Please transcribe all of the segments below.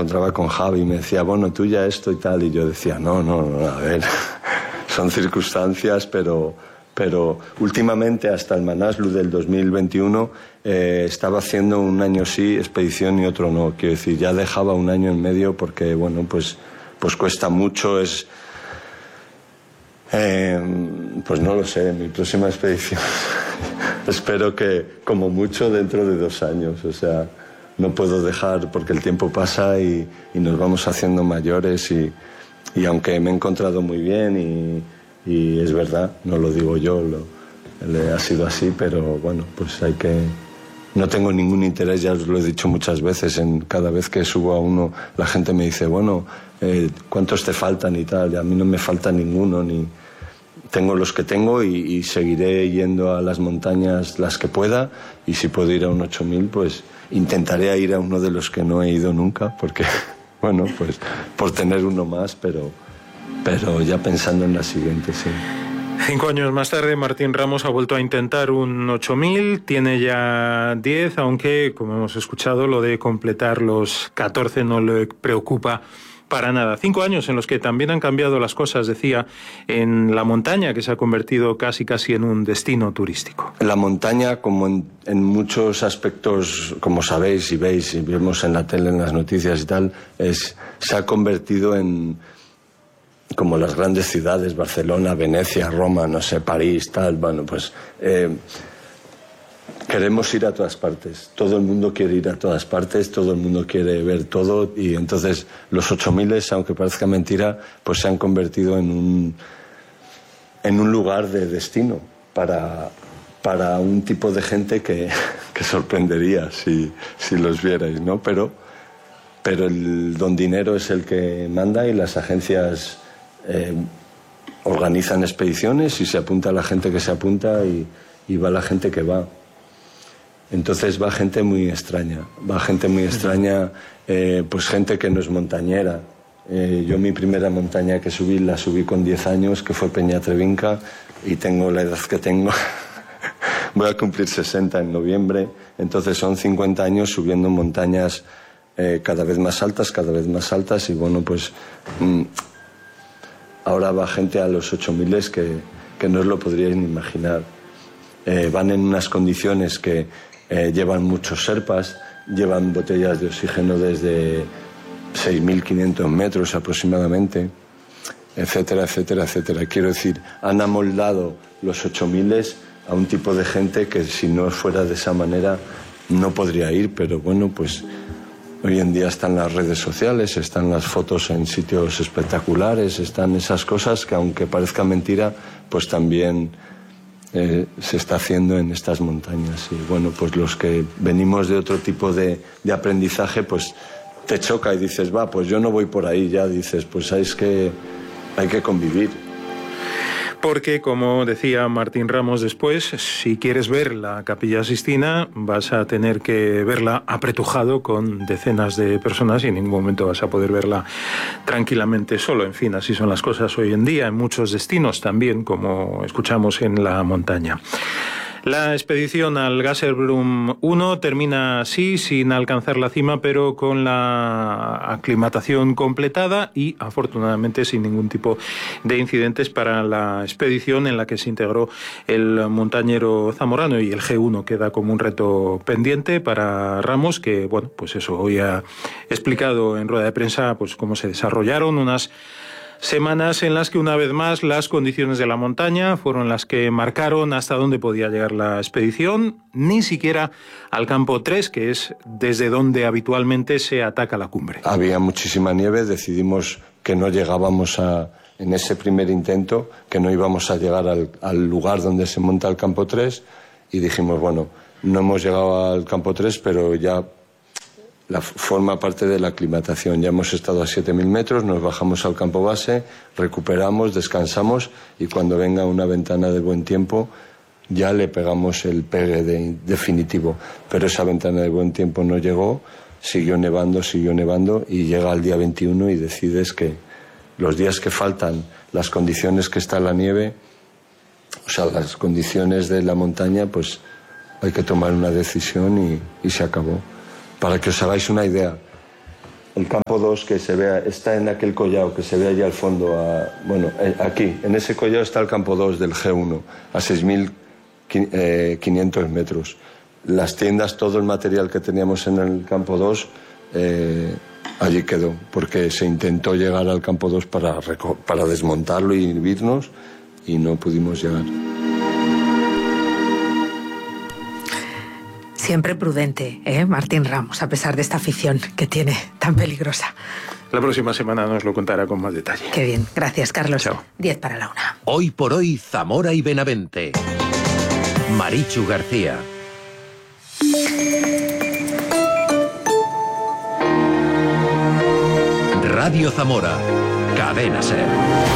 encontraba con Javi y me decía, bueno, tú ya esto y tal, y yo decía, no, a ver, son circunstancias, pero últimamente hasta el Manaslu del 2021 estaba haciendo un año sí expedición y otro no. Quiero decir, ya dejaba un año en medio porque, bueno, pues cuesta mucho, pues no lo sé, mi próxima expedición espero que como mucho dentro de 2 años, o sea, no puedo dejar porque el tiempo pasa y nos vamos haciendo mayores y aunque me he encontrado muy bien y es verdad, no lo digo yo, ha sido así, pero bueno, pues no tengo ningún interés, ya os lo he dicho muchas veces, cada vez que subo a uno la gente me dice, bueno, ¿cuántos te faltan y tal? Y a mí no me falta ninguno, ni tengo los que tengo y seguiré yendo a las montañas las que pueda, y si puedo ir a un 8000 pues intentaré ir a uno de los que no he ido nunca, porque bueno, pues por tener uno más, pero ya pensando en la siguiente, sí. 5 años más tarde, Martín Ramos ha vuelto a intentar un 8000, tiene ya 10, aunque, como hemos escuchado, lo de completar los 14 no le preocupa para nada. 5 años en los que también han cambiado las cosas, decía, en la montaña, que se ha convertido casi en un destino turístico. La montaña, como en muchos aspectos, como sabéis y veis y vemos en la tele, en las noticias y tal, se ha convertido en, como las grandes ciudades, Barcelona, Venecia, Roma, no sé, París, tal, bueno, pues queremos ir a todas partes. Todo el mundo quiere ir a todas partes, todo el mundo quiere ver todo, y entonces los 8000, aunque parezca mentira, pues se han convertido en un lugar de destino para un tipo de gente que sorprendería si los vierais, ¿no? Pero el don dinero es el que manda, y las agencias organizan expediciones y se apunta la gente que se apunta y va la gente que va. Entonces va gente muy extraña, pues gente que no es montañera. Yo mi primera montaña que subí la subí con 10 años, que fue Peñatrevinca, y tengo la edad que tengo. Voy a cumplir 60 en noviembre, entonces son 50 años subiendo montañas cada vez más altas, y bueno, pues ahora va gente a los 8000 que no os lo podríais ni imaginar. Van en unas condiciones que llevan muchos sherpas, llevan botellas de oxígeno desde 6.500 metros aproximadamente, etcétera, etcétera, etcétera. Quiero decir, han amoldado los 8000 a un tipo de gente que si no fuera de esa manera no podría ir, pero bueno, pues hoy en día están las redes sociales, están las fotos en sitios espectaculares, están esas cosas que, aunque parezca mentira, pues también se está haciendo en estas montañas. Y bueno, pues los que venimos de otro tipo de aprendizaje, pues te choca y dices, va, pues yo no voy por ahí, ya dices, pues hay que convivir. Porque, como decía Martín Ramos después, si quieres ver la Capilla Sixtina, vas a tener que verla apretujado con decenas de personas, y en ningún momento vas a poder verla tranquilamente solo. En fin, así son las cosas hoy en día, en muchos destinos también, como escuchamos en la montaña. La expedición al Gasherbrum 1 termina así, sin alcanzar la cima, pero con la aclimatación completada y, afortunadamente, sin ningún tipo de incidentes para la expedición en la que se integró el montañero zamorano, y el G1 queda como un reto pendiente para Ramos, que, bueno, pues eso, hoy ha explicado en rueda de prensa pues cómo se desarrollaron unas semanas en las que, una vez más, las condiciones de la montaña fueron las que marcaron hasta dónde podía llegar la expedición. Ni siquiera al campo 3, que es desde donde habitualmente se ataca la cumbre. Había muchísima nieve, decidimos que no llegábamos en ese primer intento, que no íbamos a llegar al lugar donde se monta el campo 3, y dijimos, bueno, no hemos llegado al campo 3, pero ya forma parte de la aclimatación. Ya hemos estado a 7.000 metros, nos bajamos al campo base, recuperamos, descansamos, y cuando venga una ventana de buen tiempo ya le pegamos el pegue definitivo. Pero esa ventana de buen tiempo no llegó, siguió nevando, y llega al día 21 y decides que los días que faltan, las condiciones que está la nieve, o sea, las condiciones de la montaña, pues hay que tomar una decisión y se acabó. Para que os hagáis una idea, el campo 2 que se ve, está en aquel collado que se ve allá al fondo, aquí, en ese collado está el campo 2 del G1, a 6.500 metros. Las tiendas, todo el material que teníamos en el campo 2, allí quedó, porque se intentó llegar al campo 2 para desmontarlo y inhibirnos, y no pudimos llegar. Siempre prudente, Martín Ramos, a pesar de esta afición que tiene tan peligrosa. La próxima semana nos lo contará con más detalle. Qué bien, gracias, Carlos. Chao. 10 para la 1. Hoy por hoy, Zamora y Benavente. Marichu García. Radio Zamora. Cadena SER.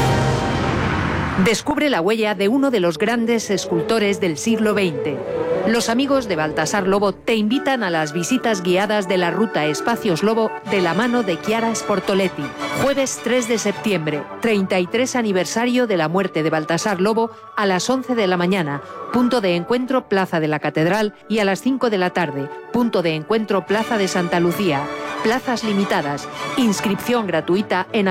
Descubre la huella de uno de los grandes escultores del siglo XX. Los amigos de Baltasar Lobo te invitan a las visitas guiadas de la ruta Espacios Lobo de la mano de Chiara Sportoletti. Jueves 3 de septiembre, 33 aniversario de la muerte de Baltasar Lobo, a las 11 de la mañana, punto de encuentro Plaza de la Catedral, y a las 5 de la tarde, punto de encuentro Plaza de Santa Lucía. Plazas limitadas. Inscripción gratuita en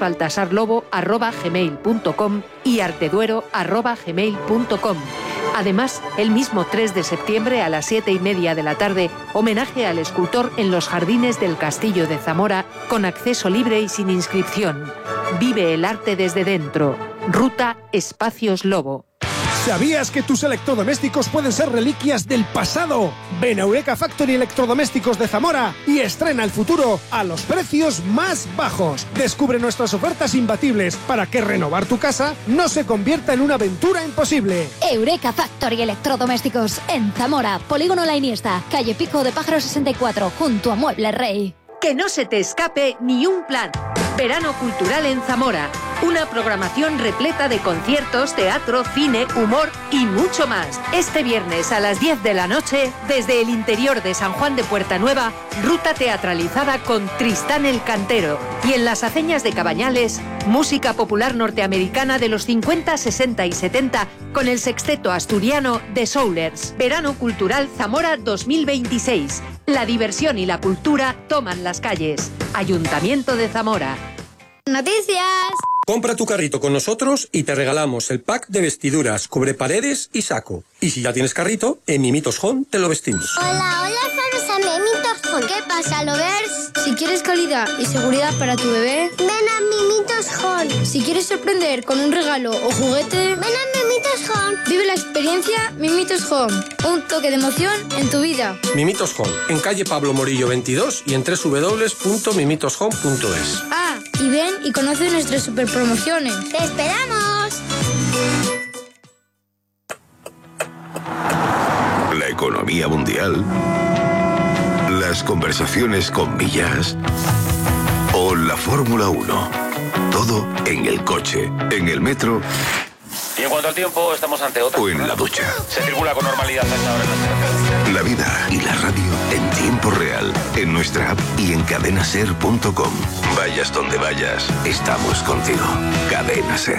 amigosbaltasarlobo@gmail.com y arteduero@gmail.com. Además, el mismo 3 de septiembre a las 7:30 de la tarde, homenaje al escultor en los jardines del Castillo de Zamora, con acceso libre y sin inscripción. Vive el arte desde dentro. Ruta Espacios Lobo. ¿Sabías que tus electrodomésticos pueden ser reliquias del pasado? Ven a Eureka Factory Electrodomésticos de Zamora y estrena el futuro a los precios más bajos. Descubre nuestras ofertas imbatibles para que renovar tu casa no se convierta en una aventura imposible. Eureka Factory Electrodomésticos en Zamora, Polígono La Iniesta, calle Pico de Pájaro 64, junto a Muebles Rey. Que no se te escape ni un plan. Verano Cultural en Zamora. Una programación repleta de conciertos, teatro, cine, humor y mucho más. Este viernes a las 10 de la noche, desde el interior de San Juan de Puerta Nueva, ruta teatralizada con Tristán el Cantero. Y en las aceñas de Cabañales, música popular norteamericana de los 50, 60 y 70 con el sexteto asturiano The Soulers. Verano Cultural Zamora 2026. La diversión y la cultura toman las calles. Ayuntamiento de Zamora. Noticias. Compra tu carrito con nosotros y te regalamos el pack de vestiduras, cubreparedes y saco. Y si ya tienes carrito, en Mimitos Home te lo vestimos. Hola, somos a Mimitos Home. ¿Qué pasa, Lovers? Si quieres calidad y seguridad para tu bebé, ven a Mimitos Home. Si quieres sorprender con un regalo o juguete, ven a Mimitos Home. Vive la experiencia Mimitos Home. Un toque de emoción en tu vida. Mimitos Home, en calle Pablo Morillo 22 y en www.mimitoshome.es. Y ven y conoce nuestras super promociones. ¡Te esperamos! La economía mundial, las conversaciones con millas o la Fórmula 1. Todo en el coche, en el metro. Y en cuanto al tiempo, estamos ante otra. O en la ducha. Se circula con normalidad a esta hora en las carreteras. La vida y la radio en tiempo real, en nuestra app y en cadenaser.com. Vayas donde vayas, estamos contigo. Cadena Ser.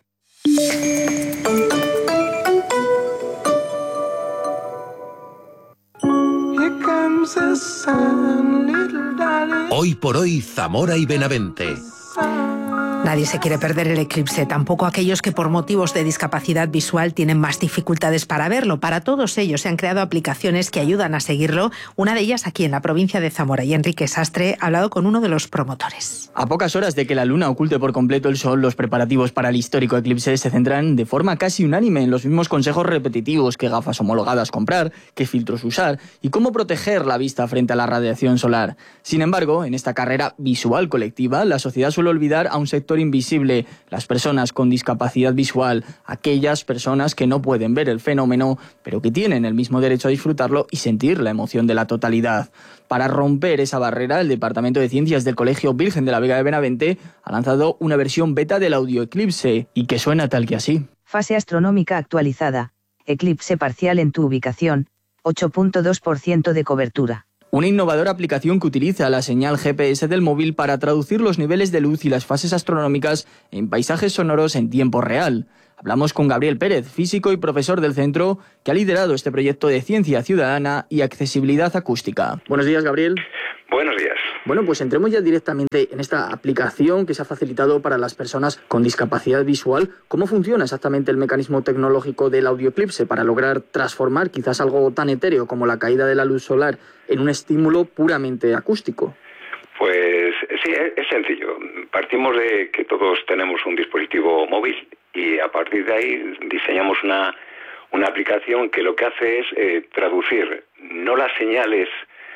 Hoy por hoy, Zamora y Benavente. Nadie se quiere perder el eclipse, tampoco aquellos que por motivos de discapacidad visual tienen más dificultades para verlo. Para todos ellos se han creado aplicaciones que ayudan a seguirlo, una de ellas aquí en la provincia de Zamora. Y Enrique Sastre ha hablado con uno de los promotores. A pocas horas de que la luna oculte por completo el sol, los preparativos para el histórico eclipse se centran de forma casi unánime en los mismos consejos repetitivos: qué gafas homologadas comprar, qué filtros usar y cómo proteger la vista frente a la radiación solar. Sin embargo, en esta carrera visual colectiva, la sociedad suele olvidar a un sector invisible: las personas con discapacidad visual, aquellas personas que no pueden ver el fenómeno, pero que tienen el mismo derecho a disfrutarlo y sentir la emoción de la totalidad. Para romper esa barrera, el Departamento de Ciencias del Colegio Virgen de la Vega de Benavente ha lanzado una versión beta del audio eclipse y que suena tal que así. Fase astronómica actualizada. Eclipse parcial en tu ubicación. 8.2% de cobertura. Una innovadora aplicación que utiliza la señal GPS del móvil para traducir los niveles de luz y las fases astronómicas en paisajes sonoros en tiempo real. Hablamos con Gabriel Pérez, físico y profesor del centro, que ha liderado este proyecto de ciencia ciudadana y accesibilidad acústica. Buenos días, Gabriel. Buenos días. Bueno, pues entremos ya directamente en esta aplicación que se ha facilitado para las personas con discapacidad visual. ¿Cómo funciona exactamente el mecanismo tecnológico del audio eclipse para lograr transformar quizás algo tan etéreo como la caída de la luz solar en un estímulo puramente acústico? Pues sí, es sencillo. Partimos de que todos tenemos un dispositivo móvil y a partir de ahí diseñamos una aplicación que lo que hace es traducir no las señales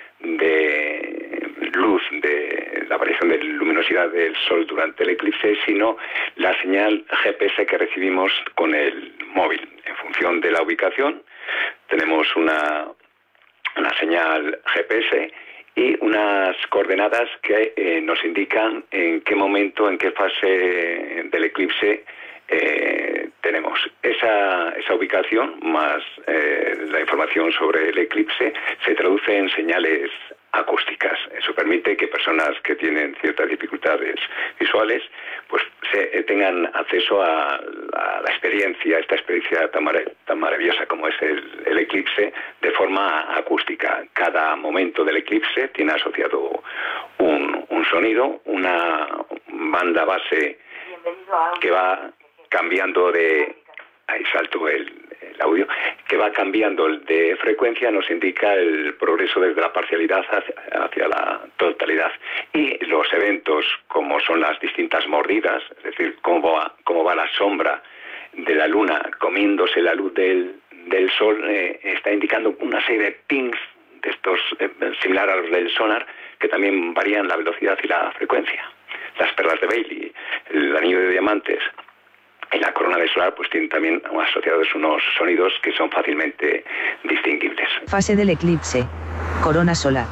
de luz, de la variación de luminosidad del sol durante el eclipse, sino la señal GPS que recibimos con el móvil. En función de la ubicación tenemos una señal GPS y unas coordenadas que nos indican en qué momento, en qué fase del eclipse tenemos. Esa ubicación más la información sobre el eclipse se traduce en señales acústicas. Eso permite que personas que tienen ciertas dificultades visuales pues tengan acceso a la experiencia, esta experiencia tan maravillosa como es el eclipse, de forma acústica. Cada momento del eclipse tiene asociado un sonido, una banda base que va cambiando ahí salto el audio, que va cambiando de frecuencia, nos indica el progreso desde la parcialidad hacia la totalidad. Y los eventos, como son las distintas mordidas, es decir, cómo va la sombra de la luna comiéndose la luz del sol, está indicando una serie de pings de estos similar a los del sonar, que también varían la velocidad y la frecuencia. Las perlas de Bailey, el anillo de diamantes y la corona de solar pues tienen también asociados unos sonidos que son fácilmente distinguibles. Fase del eclipse. Corona solar.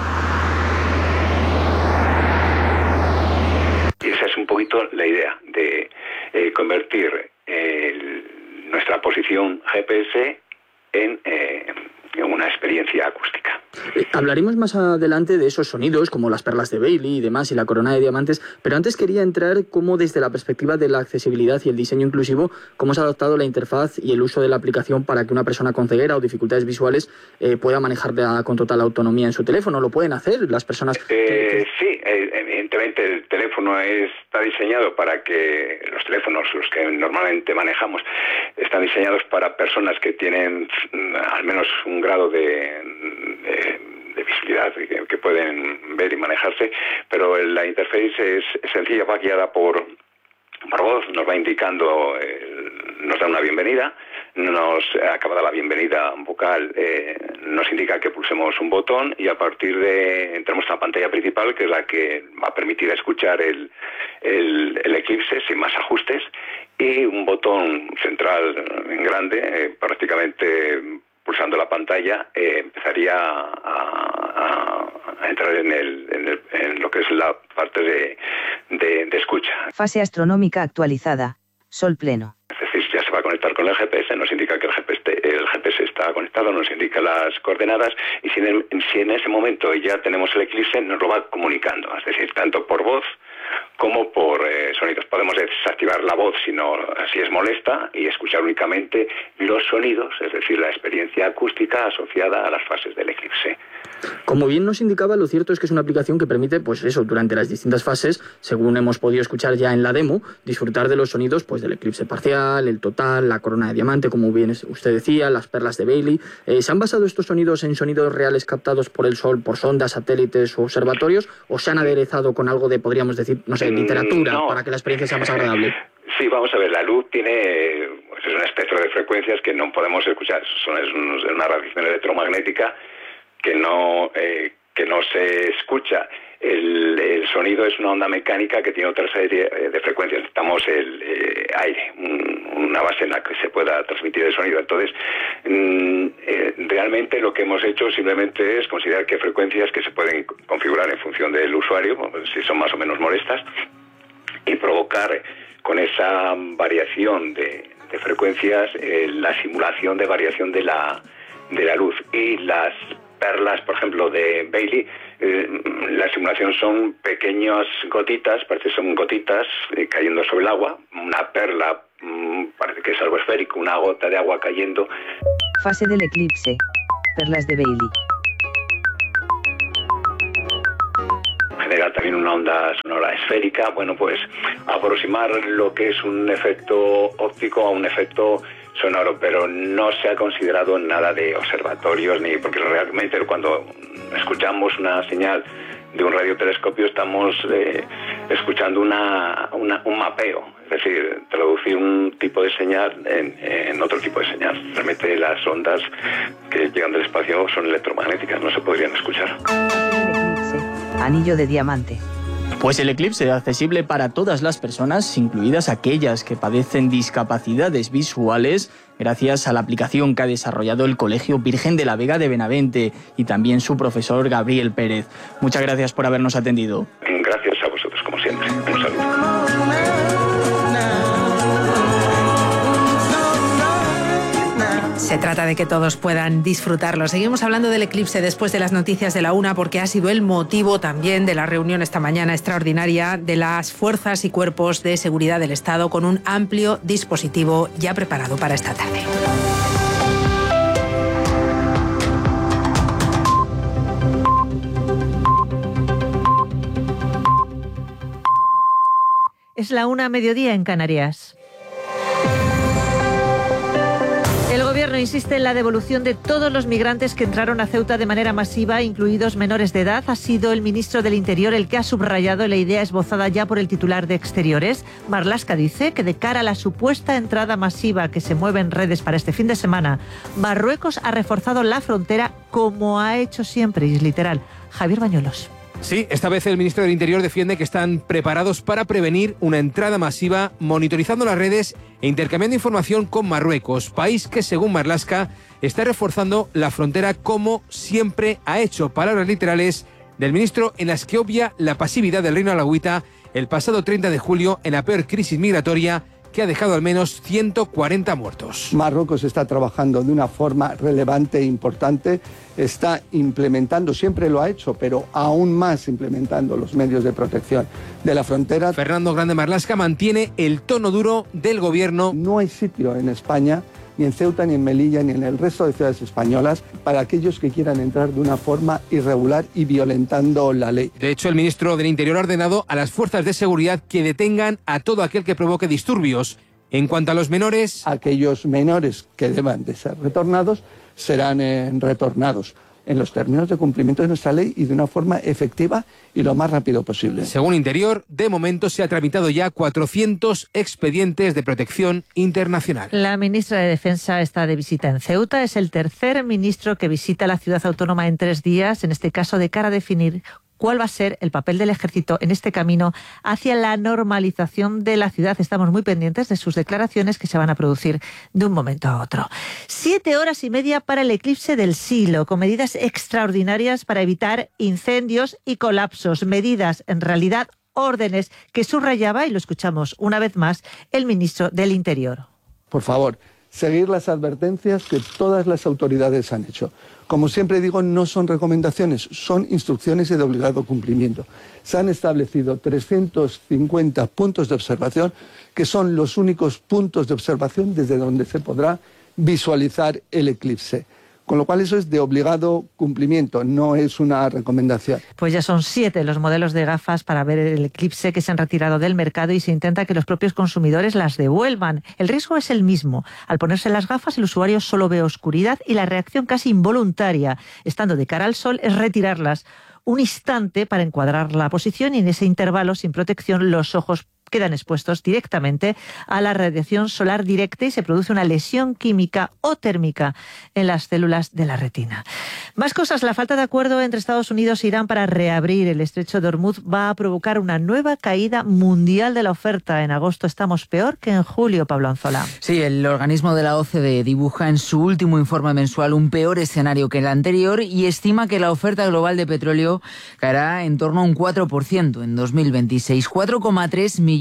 Y esa es un poquito la idea de convertir nuestra posición GPS en una experiencia acústica. Hablaremos más adelante de esos sonidos como las perlas de Bailey y demás y la corona de diamantes, pero antes quería entrar cómo desde la perspectiva de la accesibilidad y el diseño inclusivo, cómo se ha adoptado la interfaz y el uso de la aplicación para que una persona con ceguera o dificultades visuales pueda manejarla con total autonomía en su teléfono. ¿Lo pueden hacer las personas? Sí, evidentemente el teléfono está diseñado para que los teléfonos, los que normalmente manejamos, están diseñados para personas que tienen al menos un grado de visibilidad que pueden ver y manejarse, pero la interface es sencilla, va guiada por voz, nos va indicando, nos da una bienvenida, acabada la bienvenida vocal, nos indica que pulsemos un botón y a partir de entramos a la pantalla principal, que es la que va a permitir escuchar el eclipse sin más ajustes, y un botón central en grande, prácticamente pulsando la pantalla, empezaría a entrar en lo que es la parte de escucha. Fase astronómica actualizada. Sol pleno. Es decir, ya se va a conectar con el GPS, nos indica que el GPS está conectado, nos indica las coordenadas, y si en ese momento ya tenemos el eclipse, nos lo va comunicando, es decir, tanto por voz como por sonidos. Podemos desactivar la voz si es molesta y escuchar únicamente los sonidos, es decir, la experiencia acústica asociada a las fases del eclipse. Como bien nos indicaba, lo cierto es que es una aplicación que permite, pues eso, durante las distintas fases, según hemos podido escuchar ya en la demo, disfrutar de los sonidos pues del eclipse parcial, el total, la corona de diamante, como bien usted decía, las perlas de Bailey. ¿Se han basado estos sonidos en sonidos reales captados por el Sol, por sondas, satélites o observatorios, o se han aderezado con algo de, podríamos decir, no sé, literatura, para que la experiencia sea más agradable? Sí, vamos a ver, la luz tiene pues es un espectro de frecuencias que no podemos escuchar, es una radiación electromagnética que no se escucha. El sonido es una onda mecánica que tiene otra serie de frecuencias. Necesitamos el aire, una base en la que se pueda transmitir el sonido. Entonces, realmente lo que hemos hecho simplemente es considerar qué frecuencias que se pueden configurar en función del usuario, si son más o menos molestas, y provocar con esa variación de frecuencias la simulación de variación de la luz. Y las perlas, por ejemplo, de Bailey, la simulación son pequeñas gotitas, parece que son gotitas cayendo sobre el agua. Una perla parece que es algo esférico, una gota de agua cayendo. Fase del eclipse. Perlas de Bailey. Genera también una onda sonora esférica. Bueno, pues aproximar lo que es un efecto óptico a un efecto sonoro, pero no se ha considerado nada de observatorios, ni porque realmente cuando escuchamos una señal de un radiotelescopio estamos escuchando un mapeo, es decir, traducir un tipo de señal en otro tipo de señal. Realmente las ondas que llegan del espacio son electromagnéticas, no se podrían escuchar. Anillo de diamante. Pues el eclipse es accesible para todas las personas, incluidas aquellas que padecen discapacidades visuales, gracias a la aplicación que ha desarrollado el Colegio Virgen de la Vega de Benavente y también su profesor Gabriel Pérez. Muchas gracias por habernos atendido. Gracias a vosotros, como siempre. Un saludo. Se trata de que todos puedan disfrutarlo. Seguimos hablando del eclipse después de las noticias de la 1 porque ha sido el motivo también de la reunión esta mañana extraordinaria de las fuerzas y cuerpos de seguridad del Estado con un amplio dispositivo ya preparado para esta tarde. Es la 1:00 en Canarias. El Gobierno insiste en la devolución de todos los migrantes que entraron a Ceuta de manera masiva, incluidos menores de edad. Ha sido el ministro del Interior el que ha subrayado la idea esbozada ya por el titular de Exteriores. Marlaska dice que de cara a la supuesta entrada masiva que se mueve en redes para este fin de semana, Marruecos ha reforzado la frontera como ha hecho siempre, y es literal. Javier Bañuelos. Sí, esta vez el ministro del Interior defiende que están preparados para prevenir una entrada masiva, monitorizando las redes e intercambiando información con Marruecos, país que, según Marlaska, está reforzando la frontera como siempre ha hecho. Palabras literales del ministro en las que obvia la pasividad del Reino alauita el pasado 30 de julio en la peor crisis migratoria que ha dejado al menos 140 muertos. Marruecos está trabajando de una forma relevante e importante, está implementando, siempre lo ha hecho, pero aún más implementando los medios de protección de la frontera. Fernando Grande Marlaska mantiene el tono duro del gobierno. No hay sitio en España, ni en Ceuta, ni en Melilla, ni en el resto de ciudades españolas, para aquellos que quieran entrar de una forma irregular y violentando la ley. De hecho, el ministro del Interior ha ordenado a las fuerzas de seguridad que detengan a todo aquel que provoque disturbios. En cuanto a los menores... Aquellos menores que deban de ser retornados serán retornados en los términos de cumplimiento de nuestra ley y de una forma efectiva y lo más rápido posible. Según Interior, de momento se ha tramitado ya 400 expedientes de protección internacional. La ministra de Defensa está de visita en Ceuta. Es el tercer ministro que visita la ciudad autónoma en 3 días, en este caso de cara a definir cuál va a ser el papel del ejército en este camino hacia la normalización de la ciudad. Estamos muy pendientes de sus declaraciones que se van a producir de un momento a otro. 7 horas y media para el eclipse del siglo, con medidas extraordinarias para evitar incendios y colapsos. Medidas, en realidad, órdenes que subrayaba, y lo escuchamos una vez más, el ministro del Interior. Por favor, seguir las advertencias que todas las autoridades han hecho. Como siempre digo, no son recomendaciones, son instrucciones de obligado cumplimiento. Se han establecido 350 puntos de observación, que son los únicos puntos de observación desde donde se podrá visualizar el eclipse. Con lo cual eso es de obligado cumplimiento, no es una recomendación. Pues ya son 7 los modelos de gafas para ver el eclipse que se han retirado del mercado y se intenta que los propios consumidores las devuelvan. El riesgo es el mismo. Al ponerse las gafas el usuario solo ve oscuridad y la reacción casi involuntaria, estando de cara al sol, es retirarlas un instante para encuadrar la posición y en ese intervalo sin protección los ojos quedan expuestos directamente a la radiación solar directa y se produce una lesión química o térmica en las células de la retina. Más cosas, la falta de acuerdo entre Estados Unidos e Irán para reabrir el estrecho de Hormuz va a provocar una nueva caída mundial de la oferta. En agosto estamos peor que en julio, Pablo Anzola. Sí, el organismo de la OCDE dibuja en su último informe mensual un peor escenario que el anterior y estima que la oferta global de petróleo caerá en torno a un 4% en 2026, 4,3 millones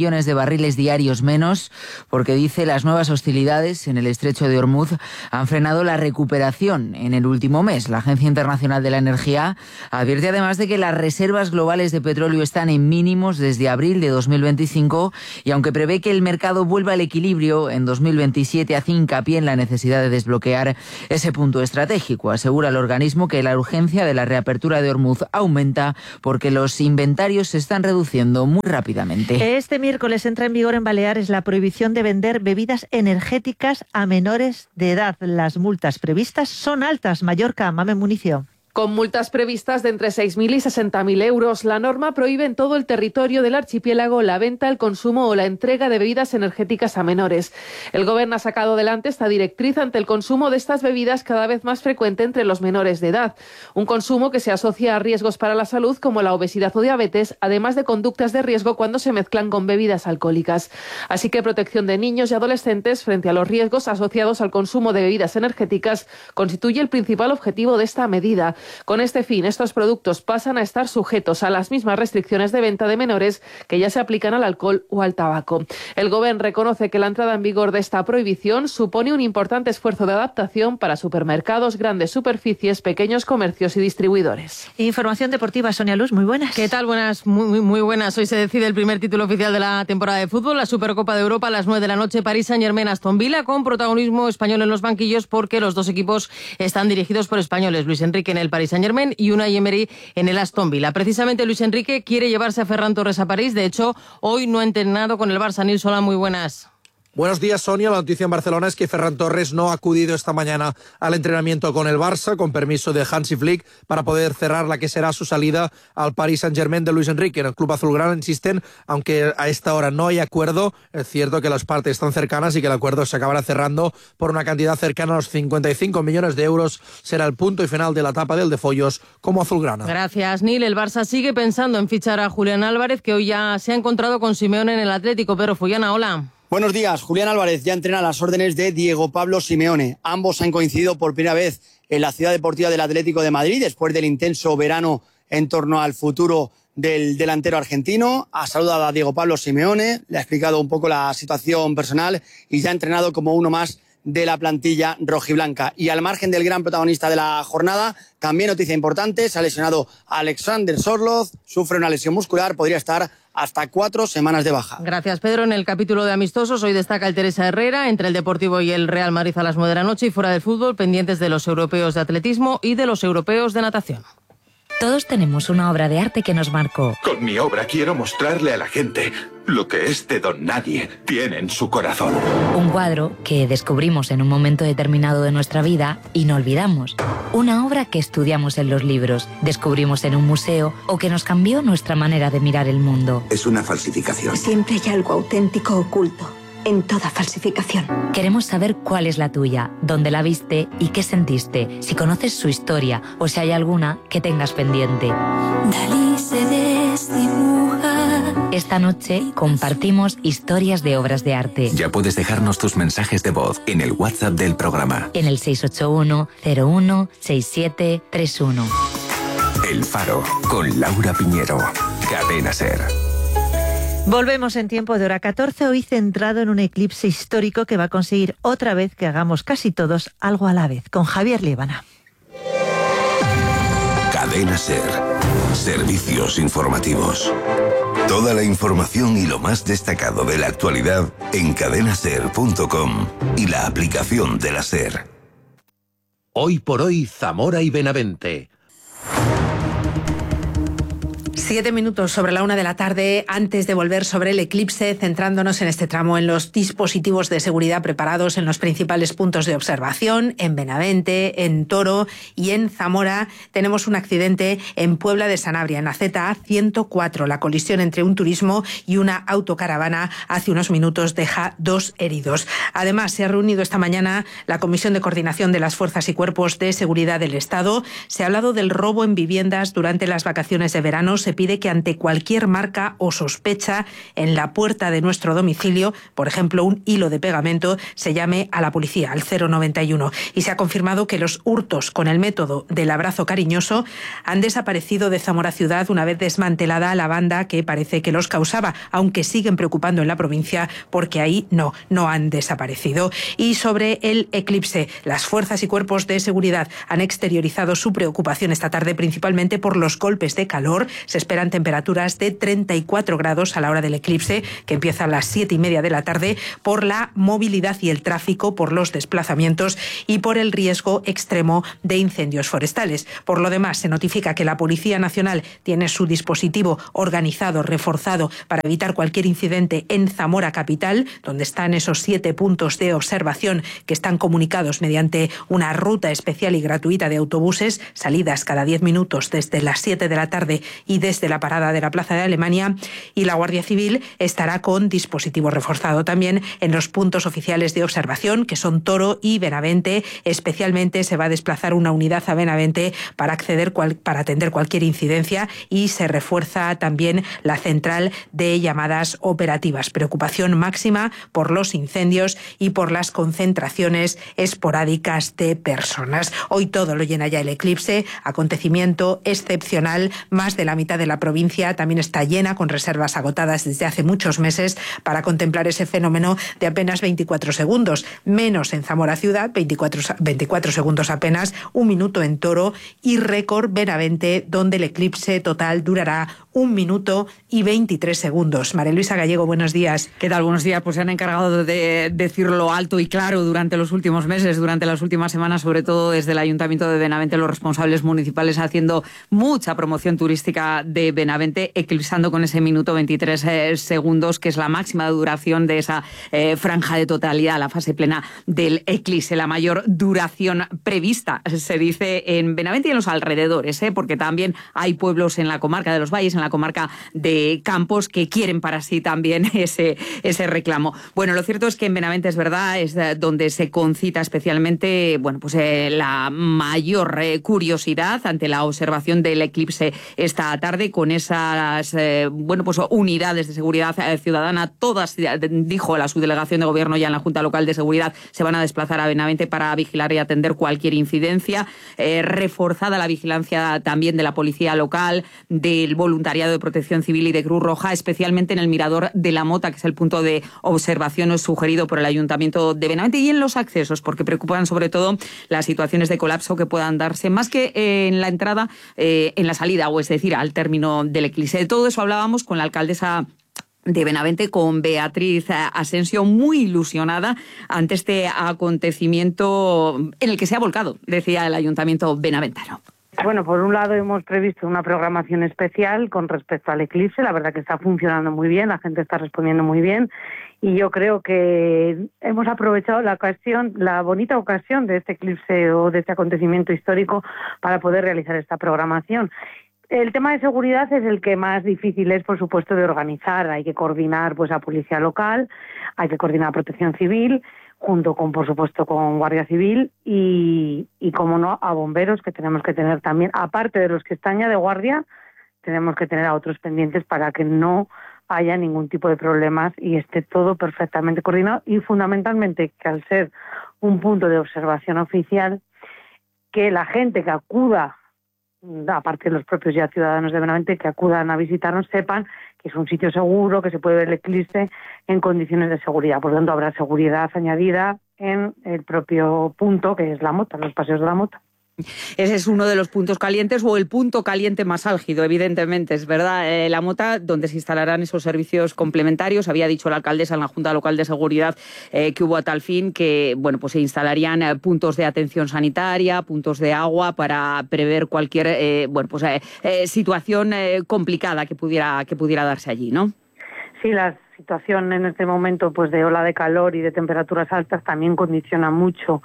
millones de barriles diarios menos, porque dice las nuevas hostilidades en el estrecho de Hormuz han frenado la recuperación en el último mes. La Agencia Internacional de la Energía advierte además de que las reservas globales de petróleo están en mínimos desde abril de 2025 y aunque prevé que el mercado vuelva al equilibrio en 2027, hace hincapié en la necesidad de desbloquear ese punto estratégico. Asegura el organismo que la urgencia de la reapertura de Hormuz aumenta porque los inventarios se están reduciendo muy rápidamente. Este miércoles entra en vigor en Baleares la prohibición de vender bebidas energéticas a menores de edad. Las multas previstas son altas. Mallorca, Mamen Municio. Con multas previstas de entre 6.000 y 60.000 euros, la norma prohíbe en todo el territorio del archipiélago la venta, el consumo o la entrega de bebidas energéticas a menores. El Gobierno ha sacado adelante esta directriz ante el consumo de estas bebidas cada vez más frecuente entre los menores de edad. Un consumo que se asocia a riesgos para la salud como la obesidad o diabetes, además de conductas de riesgo cuando se mezclan con bebidas alcohólicas. Así que protección de niños y adolescentes frente a los riesgos asociados al consumo de bebidas energéticas constituye el principal objetivo de esta medida. Con este fin, estos productos pasan a estar sujetos a las mismas restricciones de venta de menores que ya se aplican al alcohol o al tabaco. El Gobierno reconoce que la entrada en vigor de esta prohibición supone un importante esfuerzo de adaptación para supermercados, grandes superficies, pequeños comercios y distribuidores. Información deportiva, Sonia Luz, muy buenas. ¿Qué tal? Buenas, muy buenas. Hoy se decide el primer título oficial de la temporada de fútbol, la Supercopa de Europa a las 9 de la noche, Paris Saint-Germain-Aston Villa, con protagonismo español en los banquillos porque los dos equipos están dirigidos por españoles. Luis Enrique en el Paris Saint-Germain y Unai Emery en el Aston Villa. Precisamente Luis Enrique quiere llevarse a Ferran Torres a París. De hecho, hoy no ha entrenado con el Barça. Nils, hola, muy buenas. Buenos días, Sonia. La noticia en Barcelona es que Ferran Torres no ha acudido esta mañana al entrenamiento con el Barça, con permiso de Hansi Flick, para poder cerrar la que será su salida al Paris Saint-Germain de Luis Enrique. En el club azulgrana insisten, aunque a esta hora no hay acuerdo, es cierto que las partes están cercanas y que el acuerdo se acabará cerrando por una cantidad cercana a los 55 millones de euros. Será el punto y final de la etapa del de Follos como azulgrana. Gracias, Nil. El Barça sigue pensando en fichar a Julián Álvarez, que hoy ya se ha encontrado con Simeone en el Atlético. Pedro Fullana, hola. Buenos días. Julián Álvarez ya entrena a las órdenes de Diego Pablo Simeone. Ambos han coincidido por primera vez en la ciudad deportiva del Atlético de Madrid después del intenso verano en torno al futuro del delantero argentino. Ha saludado a Diego Pablo Simeone, le ha explicado un poco la situación personal y ya ha entrenado como uno más de la plantilla rojiblanca. Y al margen del gran protagonista de la jornada, también noticia importante, se ha lesionado Alexander Sorloth, sufre una lesión muscular, podría estar hasta 4 semanas de baja. Gracias, Pedro. En el capítulo de amistosos, hoy destaca el Teresa Herrera, entre el Deportivo y el Real Madrid a las 9 de la noche, y fuera del fútbol, pendientes de los europeos de atletismo y de los europeos de natación. Todos tenemos una obra de arte que nos marcó. Con mi obra quiero mostrarle a la gente lo que este don nadie tiene en su corazón. Un cuadro que descubrimos en un momento determinado de nuestra vida y no olvidamos. Una obra que estudiamos en los libros, descubrimos en un museo o que nos cambió nuestra manera de mirar el mundo. Es una falsificación. Siempre hay algo auténtico oculto en toda falsificación. Queremos saber cuál es la tuya, dónde la viste y qué sentiste, si conoces su historia o si hay alguna que tengas pendiente. Dalí se desdibuja. Esta noche compartimos historias de obras de arte. Ya puedes dejarnos tus mensajes de voz en el WhatsApp del programa. En el 681-01-6731. El Faro, con Laura Piñero. Cadena SER. Volvemos en tiempo de hora 14, hoy centrado en un eclipse histórico que va a conseguir otra vez que hagamos casi todos algo a la vez, con Javier Líbana. Cadena SER. Servicios informativos. Toda la información y lo más destacado de la actualidad en cadenaser.com y la aplicación de la SER. Hoy por hoy, Zamora y Benavente. 7 minutos sobre la 1 de la tarde, antes de volver sobre el eclipse, centrándonos en este tramo en los dispositivos de seguridad preparados en los principales puntos de observación, en Benavente, en Toro y en Zamora. Tenemos un accidente en Puebla de Sanabria, en la ZA 104. La colisión entre un turismo y una autocaravana hace unos minutos deja 2 heridos. Además, se ha reunido esta mañana la Comisión de Coordinación de las Fuerzas y Cuerpos de Seguridad del Estado. Se ha hablado del robo en viviendas durante las vacaciones de verano. Se pide que ante cualquier marca o sospecha en la puerta de nuestro domicilio, por ejemplo, un hilo de pegamento, se llame a la policía, al 091. Y se ha confirmado que los hurtos con el método del abrazo cariñoso han desaparecido de Zamora ciudad una vez desmantelada la banda que parece que los causaba, aunque siguen preocupando en la provincia porque ahí no han desaparecido. Y sobre el eclipse, las fuerzas y cuerpos de seguridad han exteriorizado su preocupación esta tarde principalmente por los golpes de calor. Se esperan temperaturas de 34 grados a la hora del eclipse, que empieza a las 7:30 de la tarde, por la movilidad y el tráfico, por los desplazamientos y por el riesgo extremo de incendios forestales. Por lo demás, se notifica que la Policía Nacional tiene su dispositivo organizado, reforzado, para evitar cualquier incidente en Zamora capital, donde están esos 7 puntos de observación que están comunicados mediante una ruta especial y gratuita de autobuses, salidas cada 10 minutos desde las 7 de la tarde y desde la parada de la Plaza de Alemania. Y la Guardia Civil estará con dispositivo reforzado también en los puntos oficiales de observación, que son Toro y Benavente. Especialmente se va a desplazar una unidad a Benavente para atender cualquier incidencia, y se refuerza también la central de llamadas operativas. Preocupación máxima por los incendios y por las concentraciones esporádicas de personas. Hoy todo lo llena ya el eclipse, acontecimiento excepcional. Más de la mitad de la provincia también está llena, con reservas agotadas desde hace muchos meses para contemplar ese fenómeno de apenas 24 segundos. Menos en Zamora ciudad, 24 segundos apenas, 1 minuto en Toro, y récord Benavente, donde el eclipse total durará 1 minuto y 23 segundos. María Luisa Gallego, buenos días. ¿Qué tal? Buenos días. Pues se han encargado de decirlo alto y claro durante los últimos meses, durante las últimas semanas, sobre todo desde el Ayuntamiento de Benavente, los responsables municipales haciendo mucha promoción turística de Benavente, eclipsando con ese minuto 23 segundos, que es la máxima duración de esa franja de totalidad, la fase plena del eclipse, la mayor duración prevista, se dice, en Benavente y en los alrededores, porque también hay pueblos en la comarca de los Valles, en la comarca de Campos, que quieren para sí también ese reclamo. Bueno, lo cierto es que en Benavente, es verdad, es donde se concita especialmente, la mayor curiosidad ante la observación del eclipse esta tarde, con esas unidades de seguridad ciudadana. Todas, dijo la subdelegación de gobierno ya en la Junta Local de Seguridad, se van a desplazar a Benavente para vigilar y atender cualquier incidencia. Reforzada la vigilancia también de la policía local, del voluntariado de Protección Civil y de Cruz Roja, especialmente en el mirador de la Mota, que es el punto de observación sugerido por el Ayuntamiento de Benavente, y en los accesos, porque preocupan sobre todo las situaciones de colapso que puedan darse, más que en la entrada, en la salida, o es decir, al término del eclipse. De todo eso hablábamos con la alcaldesa de Benavente, con Beatriz Asensio, muy ilusionada ante este acontecimiento en el que se ha volcado, decía el Ayuntamiento benaventano. Bueno, por un lado hemos previsto una programación especial con respecto al eclipse. La verdad que está funcionando muy bien, la gente está respondiendo muy bien, y yo creo que hemos aprovechado la bonita ocasión de este eclipse o de este acontecimiento histórico para poder realizar esta programación. El tema de seguridad es el que más difícil es, por supuesto, de organizar. Hay que coordinar a policía local, hay que coordinar a Protección Civil, junto con, por supuesto, con Guardia Civil y como no, a bomberos, que tenemos que tener también, aparte de los que están ya de guardia, tenemos que tener a otros pendientes para que no haya ningún tipo de problemas y esté todo perfectamente coordinado, y fundamentalmente que, al ser un punto de observación oficial, que la gente que acuda, aparte de los propios ya ciudadanos de Benavente que acudan a visitarnos, sepan que es un sitio seguro, que se puede ver el eclipse en condiciones de seguridad. Por lo tanto, habrá seguridad añadida en el propio punto, que es la Mota, los paseos de la Mota. Ese es uno de los puntos calientes, o el punto caliente más álgido, evidentemente, es verdad. La Mota, donde se instalarán esos servicios complementarios. Había dicho la alcaldesa en la Junta Local de Seguridad que hubo a tal fin que se instalarían puntos de atención sanitaria, puntos de agua, para prever cualquier situación complicada que pudiera darse allí, ¿no? Sí, la situación en este momento de ola de calor y de temperaturas altas también condiciona mucho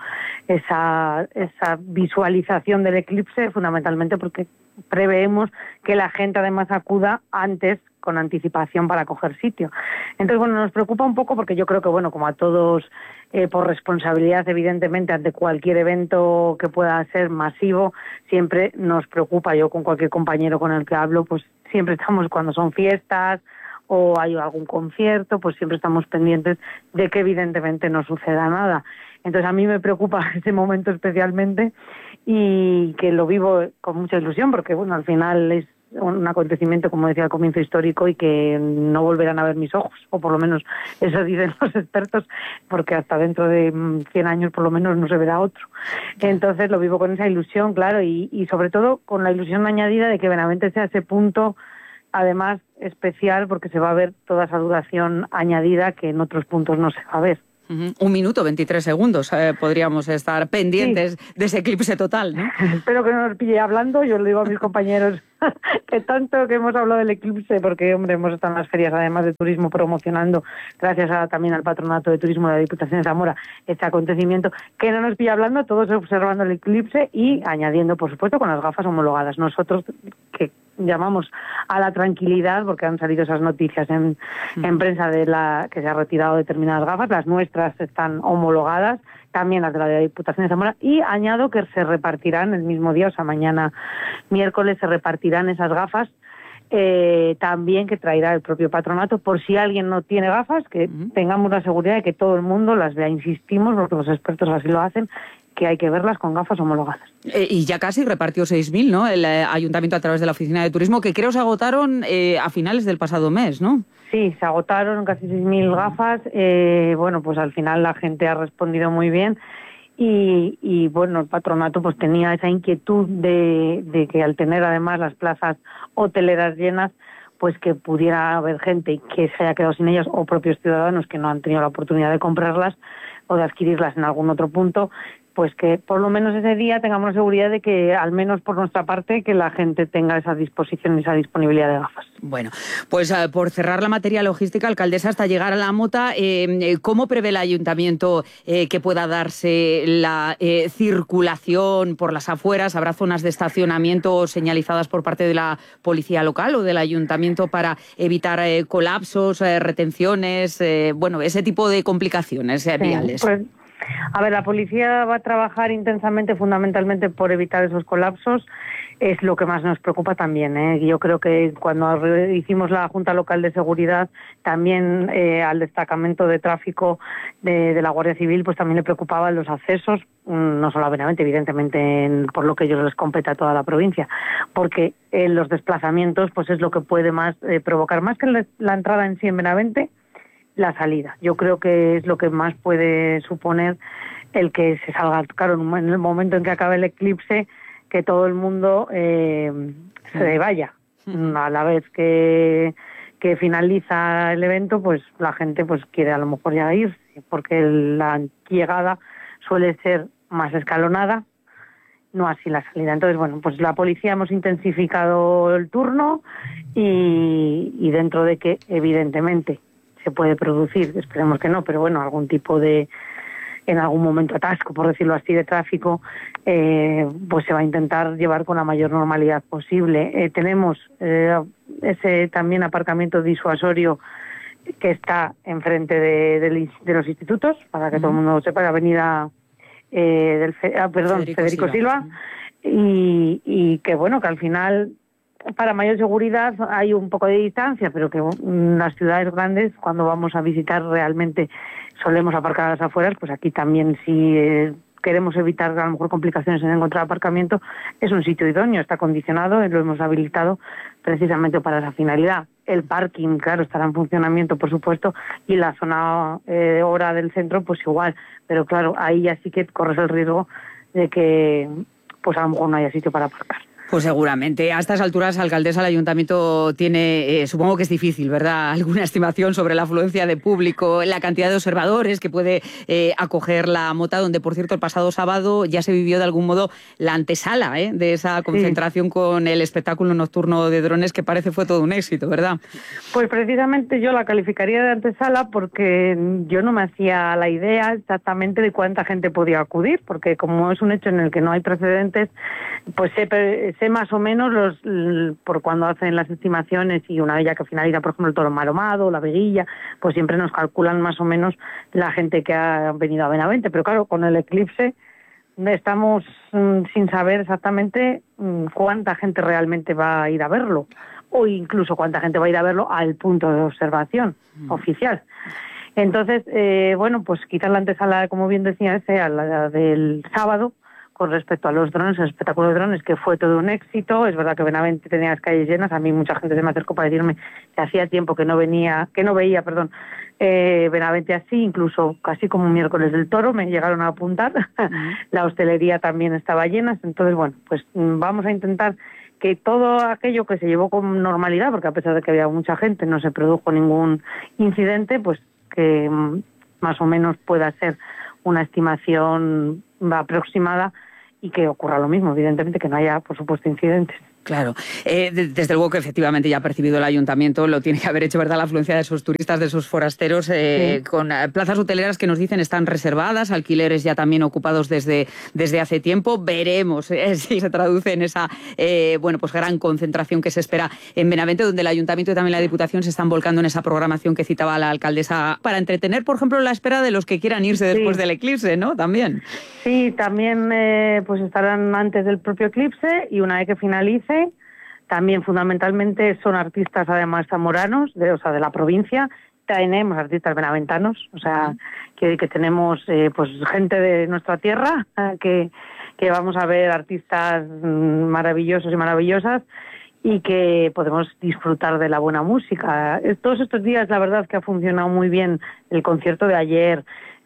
esa visualización del eclipse, fundamentalmente porque preveemos que la gente además acuda antes, con anticipación para coger sitio. Entonces, bueno, nos preocupa un poco porque yo creo que, bueno, como a todos, por responsabilidad, evidentemente, ante cualquier evento que pueda ser masivo, siempre nos preocupa. Yo con cualquier compañero con el que hablo, pues siempre estamos cuando son fiestas o hay algún concierto, pues siempre estamos pendientes de que evidentemente no suceda nada. Entonces a mí me preocupa ese momento especialmente y que lo vivo con mucha ilusión porque, bueno, al final es un acontecimiento, como decía al comienzo, histórico y que no volverán a ver mis ojos, o por lo menos eso dicen los expertos, porque hasta dentro de 100 años por lo menos no se verá otro. Entonces lo vivo con esa ilusión, claro, y sobre todo con la ilusión añadida de que Benavente sea ese punto, además especial, porque se va a ver toda esa duración añadida que en otros puntos no se va a ver. 1 minuto, 23 segundos. Podríamos estar pendientes de ese eclipse total, ¿no? Espero que no nos pille hablando. Yo le digo a mis compañeros que tanto que hemos hablado del eclipse, porque, hombre, hemos estado en las ferias, además de turismo, promocionando, gracias también al Patronato de Turismo de la Diputación de Zamora, este acontecimiento, que no nos pille hablando, todos observando el eclipse y añadiendo, por supuesto, con las gafas homologadas. Nosotros, que llamamos a la tranquilidad, porque han salido esas noticias en prensa de que se ha retirado determinadas gafas, las nuestras están homologadas, también las de la Diputación de Zamora, y añado que se repartirán el mismo día, o sea, mañana miércoles se repartirán esas gafas, también que traerá el propio patronato, por si alguien no tiene gafas, que tengamos la seguridad de que todo el mundo las vea. Insistimos, porque los expertos así lo hacen, que hay que verlas con gafas homologadas. Y ya casi repartió 6.000, ¿no? El Ayuntamiento a través de la Oficina de Turismo, que creo se agotaron a finales del pasado mes, ¿no? Sí, se agotaron casi 6.000 gafas. Bueno, pues al final la gente ha respondido muy bien. Y bueno, el patronato pues tenía esa inquietud de que al tener además las plazas hoteleras llenas, pues que pudiera haber gente que se haya quedado sin ellas, o propios ciudadanos que no han tenido la oportunidad de comprarlas o de adquirirlas en algún otro punto, pues que por lo menos ese día tengamos la seguridad de que, al menos por nuestra parte, que la gente tenga esa disposición y esa disponibilidad de gafas. Bueno, pues por cerrar la materia logística, alcaldesa, hasta llegar a la Mota, ¿cómo prevé el Ayuntamiento que pueda darse la circulación por las afueras? ¿Habrá zonas de estacionamiento señalizadas por parte de la policía local o del Ayuntamiento para evitar colapsos, retenciones, bueno, ese tipo de complicaciones viales? Pues, a ver, la policía va a trabajar intensamente, fundamentalmente por evitar esos colapsos. Es lo que más nos preocupa también, ¿eh? Yo creo que cuando hicimos la Junta Local de Seguridad, también al destacamento de tráfico de la Guardia Civil, pues también le preocupaban los accesos, no solo a Benavente, evidentemente por lo que ellos les compete a toda la provincia, porque los desplazamientos pues es lo que puede más provocar, más que la entrada en sí en Benavente, la salida. Yo creo que es lo que más puede suponer el que se salga, claro, en el momento en que acabe el eclipse, que todo el mundo se vaya. A la vez que finaliza el evento, pues la gente pues quiere a lo mejor ya irse, porque la llegada suele ser más escalonada, no así la salida. Entonces, bueno, pues la policía hemos intensificado el turno y dentro de que, evidentemente, se puede producir, esperemos que no, pero bueno, algún tipo de, en algún momento, atasco, por decirlo así, de tráfico, pues se va a intentar llevar con la mayor normalidad posible. Tenemos ese también aparcamiento disuasorio que está enfrente de los institutos, para que todo el mundo sepa, la avenida Federico Silva, y que bueno, que al final, para mayor seguridad hay un poco de distancia, pero que las ciudades grandes, cuando vamos a visitar, realmente solemos aparcar a las afueras. Pues aquí también, si queremos evitar a lo mejor complicaciones en encontrar aparcamiento, es un sitio idóneo, está acondicionado, lo hemos habilitado precisamente para esa finalidad. El parking, claro, estará en funcionamiento, por supuesto, y la zona hora del centro, pues igual, pero claro, ahí ya sí que corres el riesgo de que pues a lo mejor no haya sitio para aparcar. Pues seguramente. A estas alturas, alcaldesa, el Ayuntamiento tiene, supongo que es difícil, ¿verdad?, alguna estimación sobre la afluencia de público, la cantidad de observadores que puede acoger la Mota, donde, por cierto, el pasado sábado ya se vivió de algún modo la antesala de esa concentración con el espectáculo nocturno de drones, que parece fue todo un éxito, ¿verdad? Pues precisamente yo la calificaría de antesala porque yo no me hacía la idea exactamente de cuánta gente podía acudir, porque como es un hecho en el que no hay precedentes, pues sé más o menos por cuando hacen las estimaciones, y una vez ya que finaliza, por ejemplo, el Toro Maromado, la Veguilla, pues siempre nos calculan más o menos la gente que ha venido a Benavente. Pero claro, con el eclipse estamos sin saber exactamente cuánta gente realmente va a ir a verlo, o incluso cuánta gente va a ir a verlo al punto de observación oficial. Entonces, bueno, pues quizás la antesala, como bien decía, sea la del sábado, con respecto a los drones, el espectáculo de drones, que fue todo un éxito. Es verdad que Benavente tenía las calles llenas. A mí mucha gente se me acercó para decirme que hacía tiempo que no veía, Benavente así, incluso casi como un miércoles del Toro, me llegaron a apuntar. La hostelería también estaba llena. Entonces, bueno, pues vamos a intentar que todo aquello que se llevó con normalidad, porque a pesar de que había mucha gente, no se produjo ningún incidente, pues que más o menos pueda ser una estimación aproximada y que ocurra lo mismo, evidentemente, que no haya, por supuesto, incidentes. Claro. Desde luego que efectivamente ya ha percibido el ayuntamiento, lo tiene que haber hecho, ¿verdad?, la afluencia de esos turistas, de esos forasteros, sí, con plazas hoteleras que nos dicen están reservadas, alquileres ya también ocupados desde hace tiempo. Veremos si se traduce en esa pues gran concentración que se espera en Benavente, donde el ayuntamiento y también la Diputación se están volcando en esa programación que citaba la alcaldesa para entretener, por ejemplo, la espera de los que quieran irse después del eclipse, ¿no? También. Sí, también pues estarán antes del propio eclipse, y una vez que finalice, también fundamentalmente son artistas además zamoranos, de la provincia. Tenemos artistas benaventanos, o sea, que tenemos pues gente de nuestra tierra, que vamos a ver artistas maravillosos y maravillosas, y que podemos disfrutar de la buena música. Todos estos días la verdad que ha funcionado muy bien el concierto de ayer,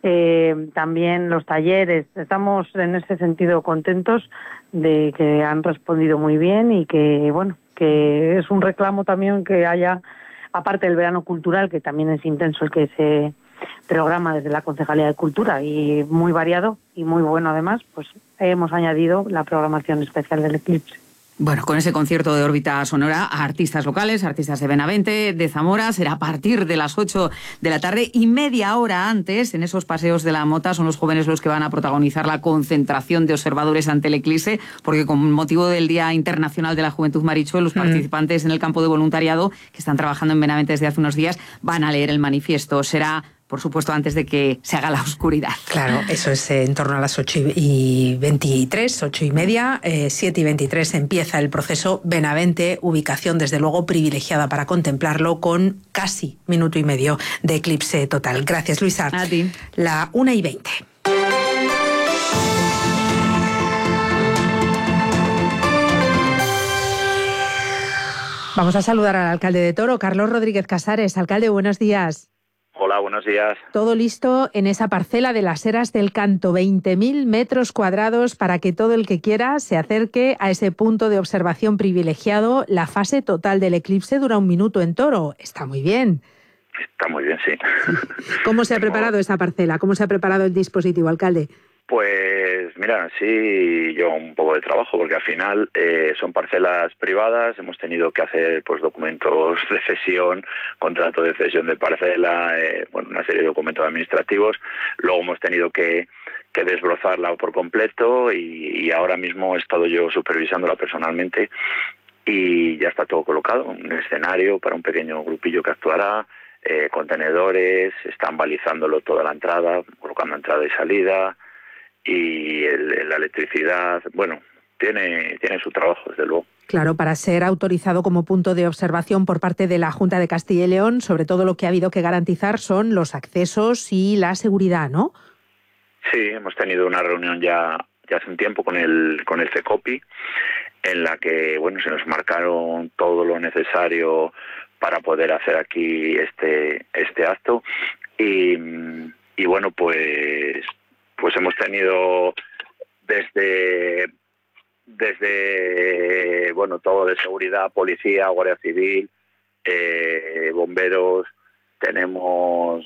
también los talleres. Estamos en ese sentido contentos de que han respondido muy bien, y que bueno, que es un reclamo también que haya, aparte del verano cultural, que también es intenso el que se programa desde la Concejalía de Cultura, y muy variado y muy bueno además, pues hemos añadido la programación especial del eclipse. Bueno, con ese concierto de órbita sonora a artistas locales, artistas de Benavente, de Zamora, será a partir de las 8 de la tarde, y media hora antes, en esos paseos de la Mota, son los jóvenes los que van a protagonizar la concentración de observadores ante el eclipse, porque con motivo del Día Internacional de la Juventud, Marichu, los participantes en el campo de voluntariado que están trabajando en Benavente desde hace unos días van a leer el manifiesto. Será, por supuesto, antes de que se haga la oscuridad. Claro, eso es en torno a las 8:23, 8:30, 7:23 empieza el proceso. Benavente, ubicación desde luego privilegiada para contemplarlo, con casi minuto y medio de eclipse total. Gracias, Luisa. A ti. La 1:20. Vamos a saludar al alcalde de Toro, Carlos Rodríguez Casares. Alcalde, buenos días. Hola, buenos días. Todo listo en esa parcela de las Heras del Canto, 20.000 metros cuadrados para que todo el que quiera se acerque a ese punto de observación privilegiado. La fase total del eclipse dura 1 minuto en Toro. Está muy bien. Está muy bien, sí. ¿Cómo se ha preparado esa parcela? ¿Cómo se ha preparado el dispositivo, alcalde? Pues mira, sí, yo un poco de trabajo, porque al final son parcelas privadas. Hemos tenido que hacer pues documentos de cesión, contrato de cesión de parcela, una serie de documentos administrativos. Luego hemos tenido que desbrozarla por completo, y ahora mismo he estado yo supervisándola personalmente, y ya está todo colocado. Un escenario para un pequeño grupillo que actuará, contenedores, están balizándolo toda la entrada, colocando entrada y salida, y la electricidad, bueno, tiene su trabajo, desde luego. Claro, para ser autorizado como punto de observación por parte de la Junta de Castilla y León, sobre todo lo que ha habido que garantizar son los accesos y la seguridad, ¿no? Sí, hemos tenido una reunión ya hace un tiempo con el CECOPI, en la que se nos marcaron todo lo necesario para poder hacer aquí este acto, y bueno, pues hemos tenido desde todo de seguridad, policía, guardia civil, bomberos, tenemos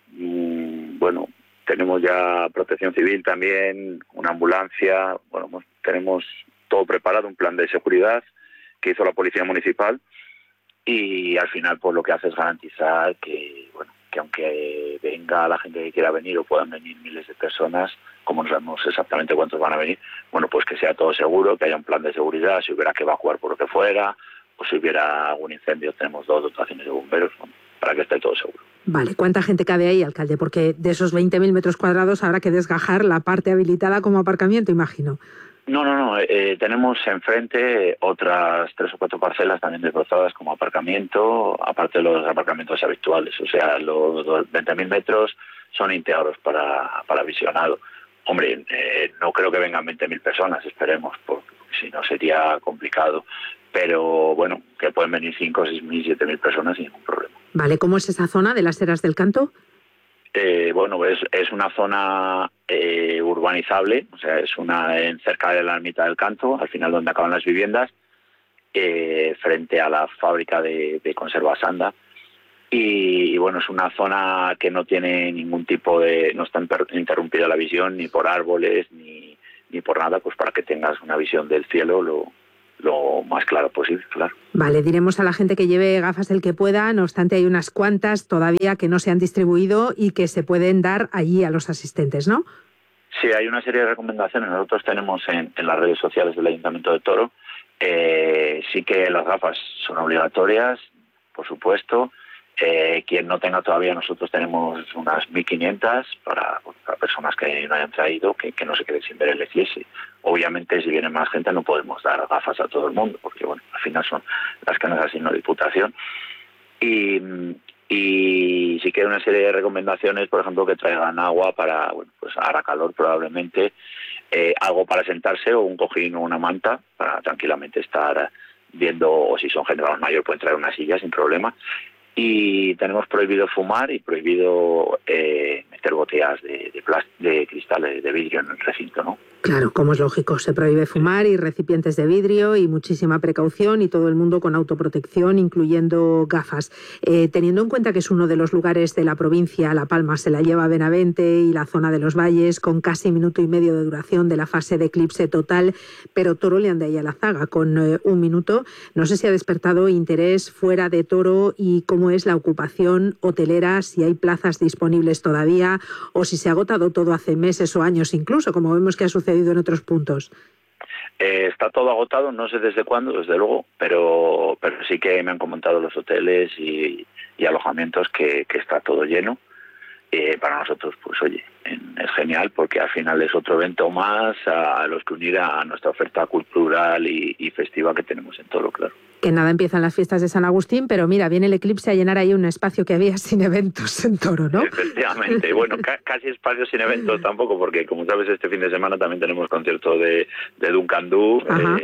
ya protección civil también, una ambulancia. Tenemos todo preparado, un plan de seguridad que hizo la policía municipal, y al final pues lo que hace es garantizar que aunque venga venga la gente que quiera venir o puedan venir miles de personas, como no sabemos exactamente cuántos van a venir, bueno, pues que sea todo seguro, que haya un plan de seguridad, si hubiera que evacuar por lo que fuera, o si hubiera algún incendio, tenemos 2 dotaciones de bomberos, bueno, para que esté todo seguro. Vale, ¿cuánta gente cabe ahí, alcalde? Porque de esos 20.000 metros cuadrados habrá que desgajar la parte habilitada como aparcamiento, imagino. No, tenemos enfrente otras 3 o 4 parcelas también desbrozadas como aparcamiento, aparte de los aparcamientos habituales. O sea, los 20.000 metros son íntegros para visionado. Hombre, no creo que vengan 20.000 personas, esperemos, porque si no sería complicado. Pero bueno, que pueden venir 5, 6.000, 7.000 personas sin ningún problema. Vale, ¿cómo es esa zona de las Eras del Canto? Bueno, es una zona urbanizable, o sea, es cerca de la ermita del Canto, al final donde acaban las viviendas, frente a la fábrica de conservas Anda. Y bueno, es una zona que no tiene ningún tipo no está interrumpida la visión ni por árboles ni por nada, pues para que tengas una visión del cielo lo más claro posible, claro. Vale, diremos a la gente que lleve gafas el que pueda, no obstante hay unas cuantas todavía que no se han distribuido y que se pueden dar allí a los asistentes, ¿no? Sí, hay una serie de recomendaciones. Nosotros tenemos en las redes sociales del Ayuntamiento de Toro. Sí que las gafas son obligatorias, por supuesto. Quien no tenga todavía, nosotros tenemos unas 1.500 para personas que no hayan traído, que no se queden sin ver el eclipse. Obviamente, si viene más gente, no podemos dar gafas a todo el mundo, porque bueno, al final son las que nos asignó Diputación. Y sí que hay una serie de recomendaciones, por ejemplo, que traigan agua para, bueno, pues hará calor probablemente, algo para sentarse o un cojín o una manta para tranquilamente estar viendo, o si son gente más mayor pueden traer una silla sin problema. Y tenemos prohibido fumar y prohibido meter botellas de cristal, de vidrio en el recinto, ¿no? Claro, como es lógico, se prohíbe fumar y recipientes de vidrio y muchísima precaución y todo el mundo con autoprotección, incluyendo gafas. Teniendo en cuenta que es uno de los lugares de la provincia, La Palma se la lleva a Benavente y la zona de los valles, con casi 1,5 minutos de duración de la fase de eclipse total, pero Toro le anda ahí a la zaga con 1 minuto. No sé si ha despertado interés fuera de Toro y cómo es la ocupación hotelera, si hay plazas disponibles todavía o si se ha agotado todo hace meses o años incluso, como vemos que ha sucedido en otros puntos. Está todo agotado, no sé desde cuándo, desde luego, pero sí que me han comentado los hoteles y alojamientos que está todo lleno. Para nosotros, pues oye, es genial porque al final es otro evento más a los que unir a nuestra oferta cultural y festiva que tenemos en Toro, claro. Que nada, empiezan las fiestas de San Agustín, pero mira, viene el eclipse a llenar ahí un espacio que había sin eventos en Toro, ¿no? Efectivamente, bueno, casi espacio sin eventos tampoco, porque como sabes, este fin de semana también tenemos concierto de Duncan Du,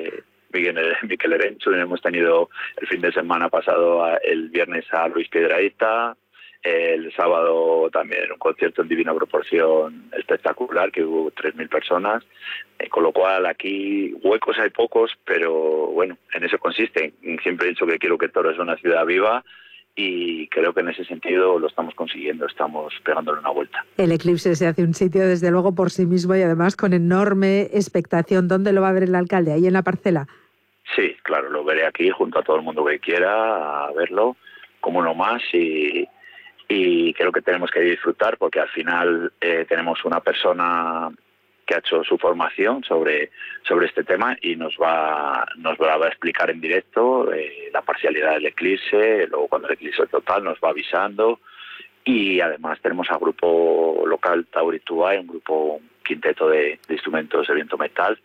Miquel Erenchun, hemos tenido el fin de semana pasado, el viernes a Luis Piedrahita, el sábado también un concierto en Divina Proporción espectacular, que hubo 3.000 personas, con lo cual aquí huecos hay pocos, pero bueno, en eso consiste. Siempre he dicho que quiero que Toro es una ciudad viva y creo que en ese sentido lo estamos consiguiendo, estamos pegándole una vuelta. El eclipse se hace un sitio desde luego por sí mismo y además con enorme expectación. ¿Dónde lo va a ver el alcalde? ¿Ahí en la parcela? Sí, claro, lo veré aquí junto a todo el mundo que quiera a verlo, como uno más, y creo que tenemos que disfrutar porque al final tenemos una persona que ha hecho su formación sobre este tema y nos va a explicar en directo la parcialidad del eclipse, luego cuando el eclipse total nos va avisando, y además tenemos al grupo local Tauri Tuay, un quinteto de instrumentos de viento metal,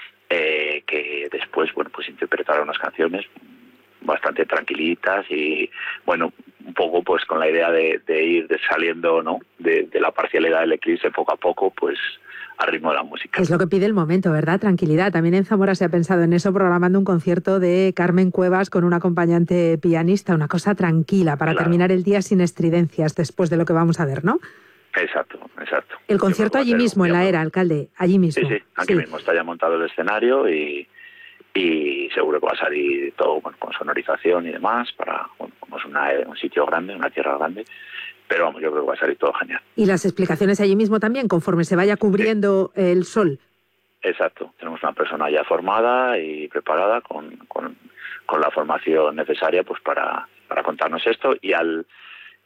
que después pues interpretará unas canciones bastante tranquilitas y bueno, un poco pues con la idea de ir saliendo, ¿no?, de la parcialidad del eclipse poco a poco, pues al ritmo de la música. Es lo que pide el momento, ¿verdad? Tranquilidad. También en Zamora se ha pensado en eso, programando un concierto de Carmen Cuevas con un acompañante pianista, una cosa tranquila para terminar el día sin estridencias después de lo que vamos a ver, ¿no? Exacto. El concierto allí mismo, en la Era, alcalde, allí mismo. Sí, aquí mismo está ya montado el escenario y seguro que va a salir todo con sonorización y demás, como es un sitio grande, una tierra grande, pero vamos, yo creo que va a salir todo genial. Y las explicaciones allí mismo también, conforme se vaya cubriendo el sol. Exacto, tenemos una persona ya formada y preparada con la formación necesaria pues para contarnos esto, y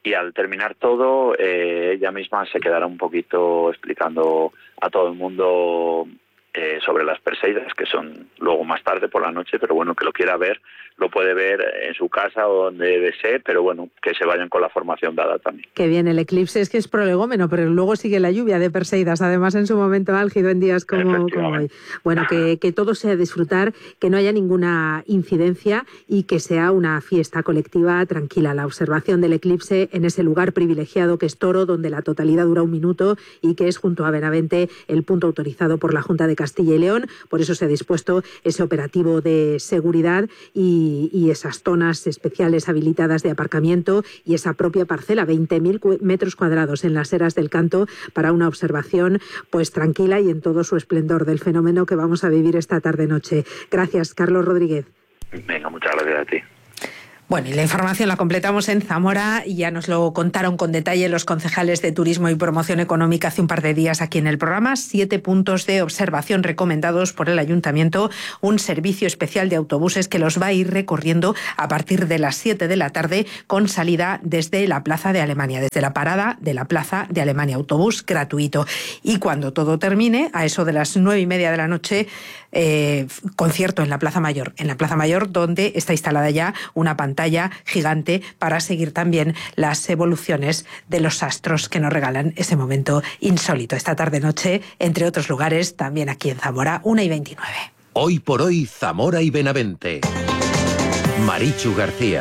y al terminar todo, ella misma se quedará un poquito explicando a todo el mundo sobre las Perseidas, que son luego más tarde por la noche, pero bueno, que lo quiera ver, lo puede ver en su casa o donde desee, pero bueno, que se vayan con la formación dada también. Que bien, el eclipse es que es prolegómeno, pero luego sigue la lluvia de Perseidas, además en su momento álgido en días como hoy. Bueno, que todo sea disfrutar, que no haya ninguna incidencia y que sea una fiesta colectiva tranquila. La observación del eclipse en ese lugar privilegiado que es Toro, donde la totalidad dura 1 minuto y que es junto a Benavente el punto autorizado por la Junta de Castilla y León. Por eso se ha dispuesto ese operativo de seguridad y esas zonas especiales habilitadas de aparcamiento y esa propia parcela, 20.000 metros cuadrados en las Eras del Canto, para una observación pues tranquila y en todo su esplendor del fenómeno que vamos a vivir esta tarde-noche. Gracias, Carlos Rodríguez. Venga, muchas gracias a ti. Bueno, y la información la completamos en Zamora y ya nos lo contaron con detalle los concejales de Turismo y Promoción Económica hace un par de días aquí en el programa. 7 puntos de observación recomendados por el Ayuntamiento, un servicio especial de autobuses que los va a ir recorriendo a partir de las 7 de la tarde con salida desde la Plaza de Alemania, desde la parada de la Plaza de Alemania, autobús gratuito. Y cuando todo termine, a eso de las 9:30 de la noche, concierto en la Plaza Mayor, donde está instalada ya una pantalla gigante para seguir también las evoluciones de los astros que nos regalan ese momento insólito esta tarde-noche, entre otros lugares, también aquí en Zamora, 1:29. Hoy por hoy, Zamora y Benavente. Marichu García.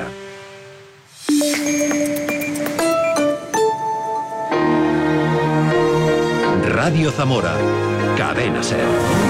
Radio Zamora. Cadena SER.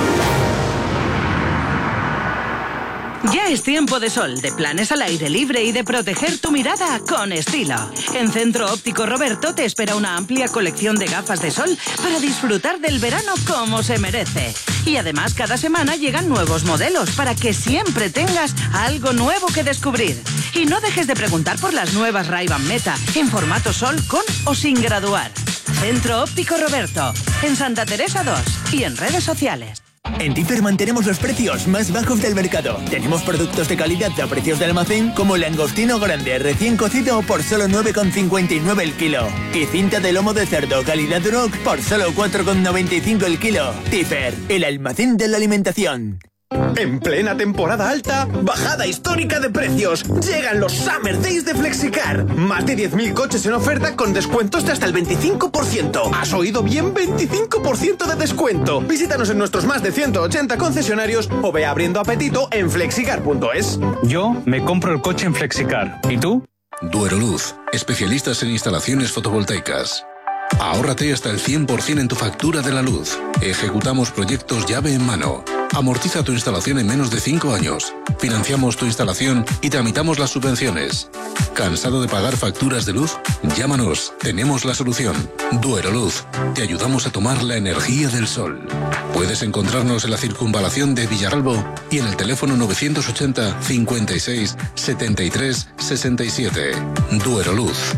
Ya es tiempo de sol, de planes al aire libre y de proteger tu mirada con estilo. En Centro Óptico Roberto te espera una amplia colección de gafas de sol para disfrutar del verano como se merece. Y además cada semana llegan nuevos modelos para que siempre tengas algo nuevo que descubrir. Y no dejes de preguntar por las nuevas Ray-Ban Meta en formato sol con o sin graduar. Centro Óptico Roberto, en Santa Teresa 2 y en redes sociales. En Differ mantenemos los precios más bajos del mercado. Tenemos productos de calidad a precios de almacén como langostino grande recién cocido por solo 9,59 el kilo. Y cinta de lomo de cerdo calidad Duroc por solo 4,95 el kilo. Differ, el almacén de la alimentación. En plena temporada alta, bajada histórica de precios. Llegan los Summer Days de Flexicar. Más de 10.000 coches en oferta con descuentos de hasta el 25%. ¿Has oído bien? 25% de descuento. Visítanos en nuestros más de 180 concesionarios o ve abriendo apetito en flexicar.es. Yo me compro el coche en Flexicar. ¿Y tú? Dueroluz, especialistas en instalaciones fotovoltaicas. Ahórrate hasta el 100% en tu factura de la luz. Ejecutamos proyectos llave en mano. Amortiza tu instalación en menos de 5 años. Financiamos tu instalación y tramitamos las subvenciones. ¿Cansado de pagar facturas de luz? Llámanos, tenemos la solución. Dueroluz, te ayudamos a tomar la energía del sol. Puedes encontrarnos en la circunvalación de Villaralbo y en el teléfono 980 56 73 67. Dueroluz.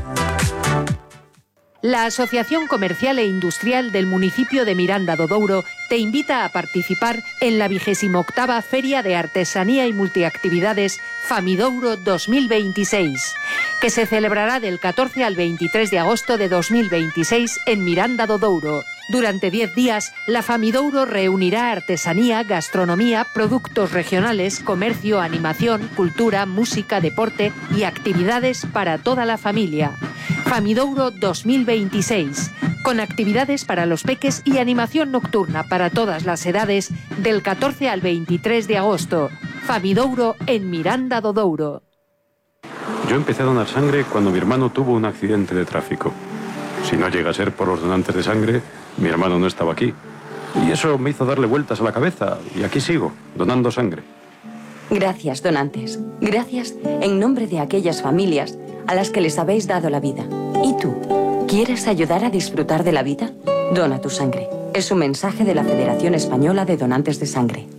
La Asociación Comercial e Industrial del municipio de Miranda do Douro te invita a participar en la 28ª Feria de Artesanía y Multiactividades Famidouro 2026, que se celebrará del 14 al 23 de agosto de 2026 en Miranda do Douro. Durante 10 días, la Famidouro reunirá artesanía, gastronomía, productos regionales, comercio, animación, cultura, música, deporte y actividades para toda la familia. Famidouro 2026, con actividades para los peques y animación nocturna para todas las edades del 14 al 23 de agosto. Famidouro en Miranda do Douro. Yo empecé a donar sangre cuando mi hermano tuvo un accidente de tráfico. Si no llega a ser por los donantes de sangre, mi hermano no estaba aquí. Y eso me hizo darle vueltas a la cabeza. Y aquí sigo, donando sangre. Gracias, donantes. Gracias en nombre de aquellas familias a las que les habéis dado la vida. ¿Y tú? ¿Quieres ayudar a disfrutar de la vida? Dona tu sangre. Es un mensaje de la Federación Española de Donantes de Sangre.